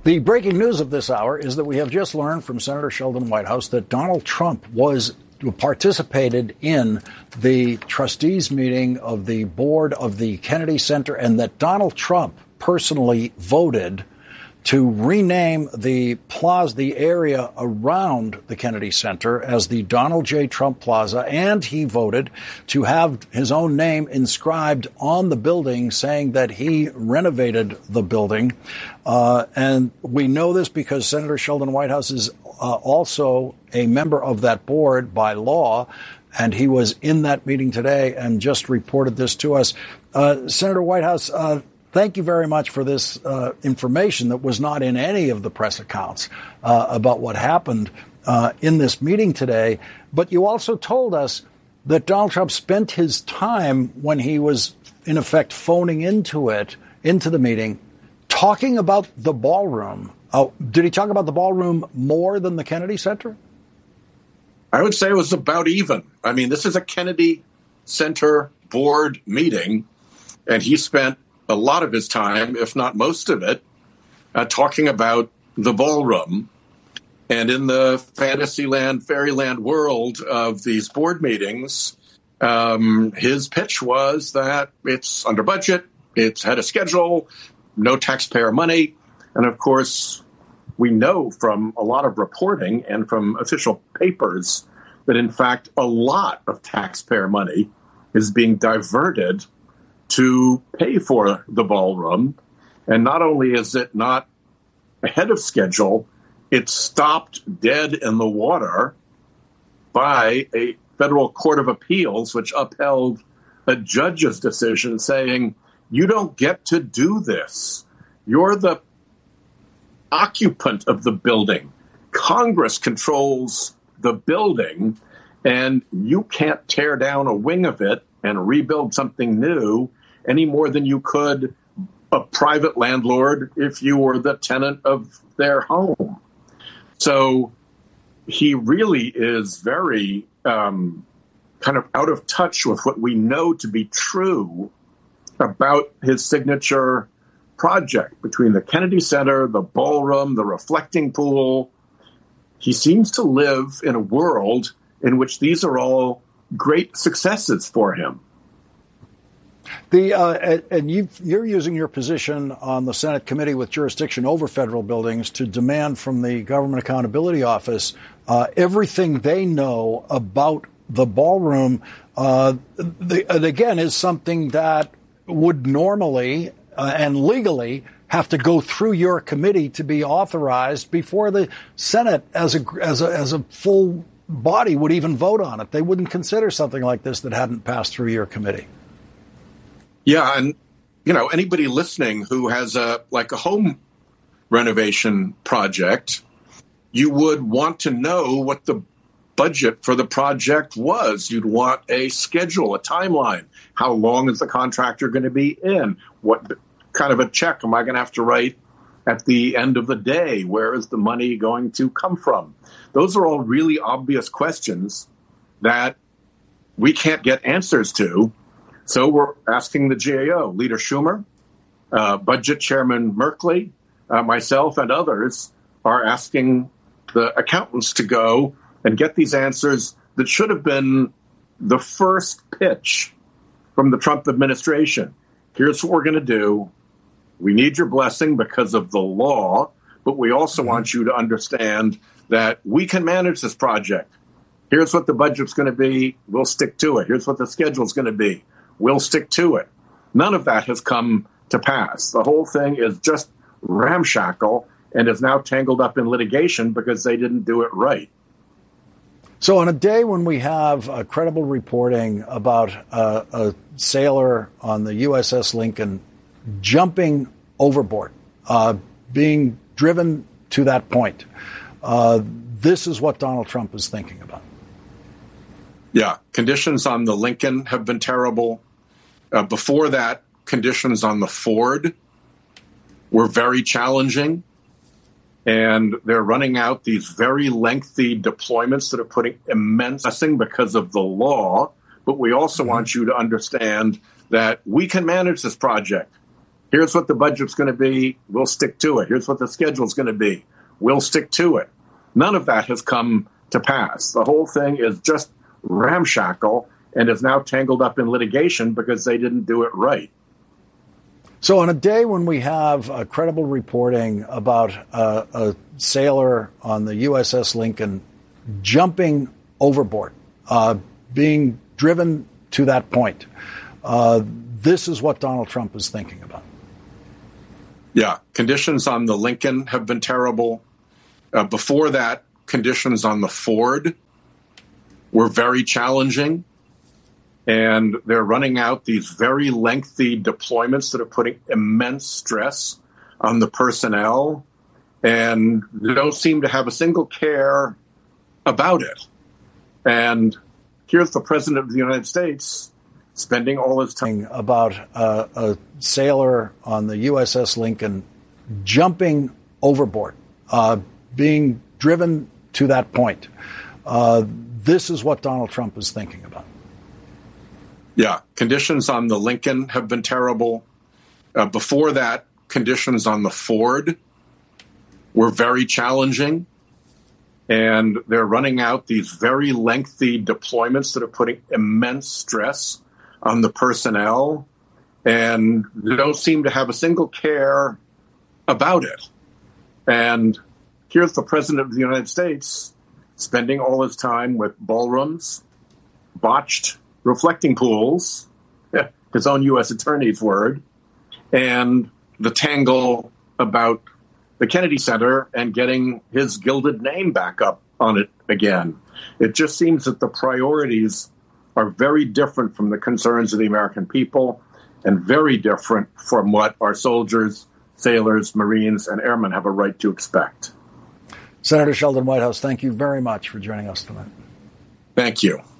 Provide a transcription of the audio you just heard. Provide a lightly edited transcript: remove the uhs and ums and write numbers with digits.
The breaking news of this hour is that we have just learned from Senator Sheldon Whitehouse that Donald Trump participated in the trustees meeting of the board of the Kennedy Center, and that Donald Trump personally voted to rename the plaza, the area around the Kennedy Center, as the Donald J. Trump Plaza, and he voted to have his own name inscribed on the building, saying that he renovated the building. And we know this because Senator Sheldon Whitehouse is also a member of that board by law, and he was in that meeting today and just reported this to us. Senator Whitehouse, thank you very much for this information that was not in any of the press accounts about what happened in this meeting today. But you also told us that Donald Trump spent his time when he was, in effect, phoning into the meeting, talking about the ballroom. Did he talk about the ballroom more than the Kennedy Center? I would say it was about even. I mean, this is a Kennedy Center board meeting, and he spent a lot of his time, if not most of it, talking about the ballroom. And in the Fantasyland, Fairyland world of these board meetings, his pitch was that it's under budget, it's had a schedule, no taxpayer money. And of course, we know from a lot of reporting and from official papers that, in fact, a lot of taxpayer money is being diverted to pay for the ballroom. And not only is it not ahead of schedule, it's stopped dead in the water by a federal court of appeals, which upheld a judge's decision saying, you don't get to do this. You're the occupant of the building. Congress controls the building, and you can't tear down a wing of it and rebuild something new any more than you could a private landlord if you were the tenant of their home. So he really is very kind of out of touch with what we know to be true about his signature project between the Kennedy Center, the ballroom, the reflecting pool. He seems to live in a world in which these are all great successes for him. And you're using your position on the Senate committee with jurisdiction over federal buildings to demand from the Government Accountability Office everything they know about the ballroom. And again, is something that would normally and legally have to go through your committee to be authorized before the Senate as a full body would even vote on it. They wouldn't consider something like this that hadn't passed through your committee. Yeah, and anybody listening who has a home renovation project, you would want to know what the budget for the project was. You'd want a schedule, a timeline. How long is the contractor going to be in? What kind of a check am I going to have to write at the end of the day? Where is the money going to come from? Those are all really obvious questions that we can't get answers to. So we're asking the GAO, Leader Schumer, Budget Chairman Merkley, myself and others are asking the accountants to go and get these answers that should have been the first pitch from the Trump administration. Here's what we're going to do. We need your blessing because of the law, but we also want you to understand that we can manage this project. Here's what the budget's going to be. We'll stick to it. Here's what the schedule's going to be. We'll stick to it. None of that has come to pass. The whole thing is just ramshackle and is now tangled up in litigation because they didn't do it right. So on a day when we have credible reporting about a sailor on the USS Lincoln jumping overboard, being driven to that point, this is what Donald Trump is thinking about. Yeah, conditions on the Lincoln have been terrible. Before that, conditions on the Ford were very challenging. And they're running out these very lengthy deployments that are putting immense stressing because of the law. But we also want you to understand that we can manage this project. Here's what the budget's going to be. We'll stick to it. Here's what the schedule's going to be. We'll stick to it. None of that has come to pass. The whole thing is just ramshackle and is now tangled up in litigation because they didn't do it right. So on a day when we have credible reporting about a sailor on the USS Lincoln jumping overboard, being driven to that point, this is what Donald Trump is thinking about. Yeah, conditions on the Lincoln have been terrible. Before that, conditions on the Ford were very challenging. And they're running out these very lengthy deployments that are putting immense stress on the personnel. And they don't seem to have a single care about it. And here's the President of the United States spending all his time about a sailor on the USS Lincoln jumping overboard, being driven to that point. This is what Donald Trump is thinking about. Yeah, conditions on the Lincoln have been terrible. Before that, conditions on the Ford were very challenging. And they're running out these very lengthy deployments that are putting immense stress on the personnel. And they don't seem to have a single care about it. And here's the President of the United States spending all his time with ballrooms, botched reflecting pools, his own U.S. attorney's word, and the tangle about the Kennedy Center and getting his gilded name back up on it again. It just seems that the priorities are very different from the concerns of the American people and very different from what our soldiers, sailors, Marines, and airmen have a right to expect. Senator Sheldon Whitehouse, thank you very much for joining us tonight. Thank you.